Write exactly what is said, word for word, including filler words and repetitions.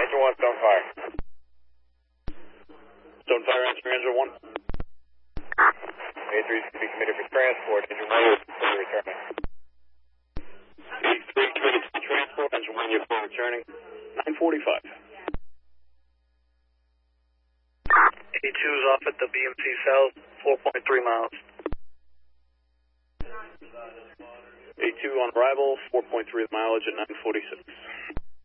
Engine one, Stonefire. Stonefire, answer Engine one. A three is to be committed for transport. Engine one is fully returning. A three committed to transport. Engine one, you're fully returning. nine forty-five. A two is off at the B M C South, four point three miles. A two on arrival, four point three mileage at nine forty-six.